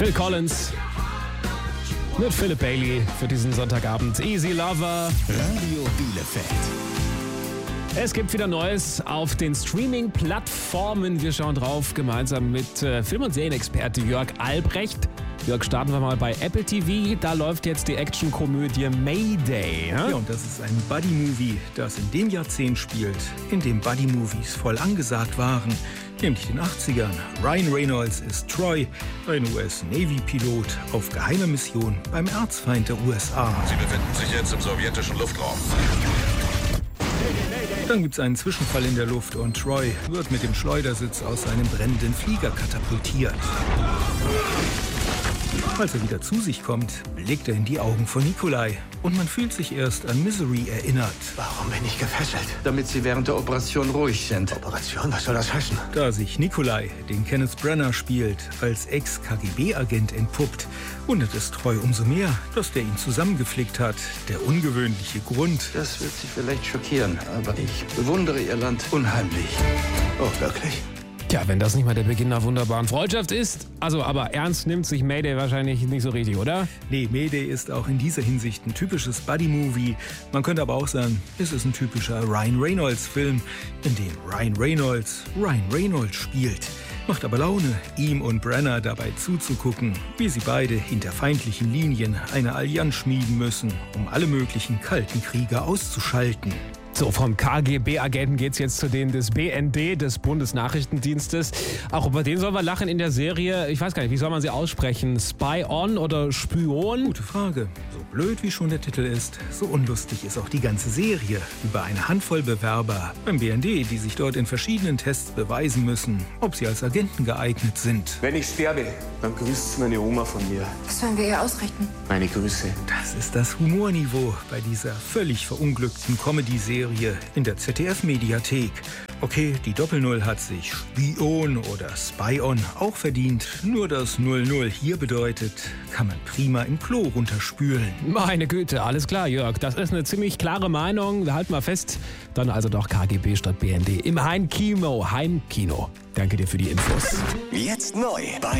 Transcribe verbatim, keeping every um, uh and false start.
Phil Collins mit Philip Bailey für diesen Sonntagabend. Easy Lover. Radio Bielefeld. Es gibt wieder Neues auf den Streaming-Plattformen. Wir schauen drauf gemeinsam mit äh, Film- und Serienexperte Jörg Albrecht. Jörg, starten wir mal bei Apple T V. Da läuft jetzt die Actionkomödie Mayday. Ja? Ja, und das ist ein Buddy-Movie, das in dem Jahrzehnt spielt, in dem Buddy-Movies voll angesagt waren, nämlich den achtzigern. Ryan Reynolds ist Troy, ein U S-Navy-Pilot auf geheimer Mission beim Erzfeind der U S A. Sie befinden sich jetzt im sowjetischen Luftraum. Dann gibt's einen Zwischenfall in der Luft und Troy wird mit dem Schleudersitz aus seinem brennenden Flieger katapultiert. Als er wieder zu sich kommt, blickt er in die Augen von Nikolai und man fühlt sich erst an Misery erinnert. Warum bin ich gefesselt? Damit Sie während der Operation ruhig sind. Operation, was soll das heißen? Da sich Nikolai, den Kenneth Branagh spielt, als Ex-K G B-Agent entpuppt, wundert es Troy umso mehr, dass der ihn zusammengeflickt hat. Der ungewöhnliche Grund. Das wird Sie vielleicht schockieren, aber ich bewundere Ihr Land unheimlich. Oh, wirklich? Tja, wenn das nicht mal der Beginn einer wunderbaren Freundschaft ist. Also, aber ernst nimmt sich Mayday wahrscheinlich nicht so richtig, oder? Nee, Mayday ist auch in dieser Hinsicht ein typisches Buddy-Movie. Man könnte aber auch sagen, es ist ein typischer Ryan Reynolds-Film, in dem Ryan Reynolds Ryan Reynolds spielt. Macht aber Laune, ihm und Branagh dabei zuzugucken, wie sie beide hinter feindlichen Linien eine Allianz schmieden müssen, um alle möglichen kalten Kriege auszuschalten. So, vom K G B-Agenten geht's jetzt zu denen des B N D, des Bundesnachrichtendienstes. Auch über den sollen wir lachen in der Serie. Ich weiß gar nicht, wie soll man sie aussprechen? Spy-on oder Spion? Gute Frage. So blöd wie schon der Titel ist, so unlustig ist auch die ganze Serie. Über eine Handvoll Bewerber beim B N D, die sich dort in verschiedenen Tests beweisen müssen, ob sie als Agenten geeignet sind. Wenn ich sterbe, dann grüßt meine Oma von mir. Was sollen wir ihr ausrichten? Meine Grüße. Das ist das Humorniveau bei dieser völlig verunglückten Comedy-Serie in der Z D F-Mediathek. Okay, die Doppelnull hat sich Spion oder Spy-on auch verdient. Nur das null null hier bedeutet, kann man prima im Klo runterspülen. Meine Güte, alles klar, Jörg. Das ist eine ziemlich klare Meinung. Wir halten mal fest. Dann also doch K G B statt B N D. Im Heimkino. Heimkino. Danke dir für die Infos. Jetzt neu bei